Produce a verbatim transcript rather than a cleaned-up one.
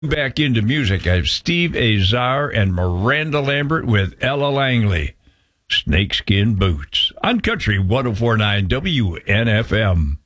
Back into music, I have Steve Azar and Miranda Lambert with Ella Langley. Snakeskin Boots on Country one oh four point nine W N F M.